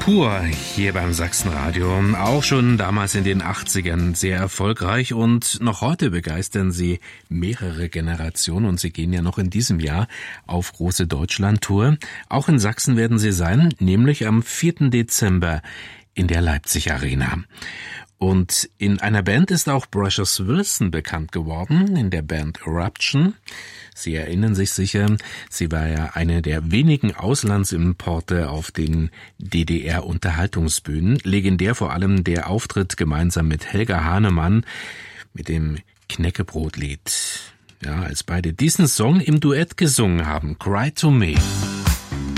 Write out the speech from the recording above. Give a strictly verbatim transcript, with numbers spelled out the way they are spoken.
pur hier beim Sachsenradio. Auch schon damals in den achtzigern sehr erfolgreich und noch heute begeistern sie mehrere Generationen und sie gehen ja noch in diesem Jahr auf große Deutschland-Tour. Auch in Sachsen werden sie sein, nämlich am vierten Dezember in der Leipzig Arena. Und in einer Band ist auch Bruce Wilson bekannt geworden, in der Band Eruption. Sie erinnern sich sicher, sie war ja eine der wenigen Auslandsimporte auf den D D R-Unterhaltungsbühnen. Legendär vor allem der Auftritt gemeinsam mit Helga Hahnemann mit dem Knäckebrotlied. Ja, als beide diesen Song im Duett gesungen haben, Cry to Me.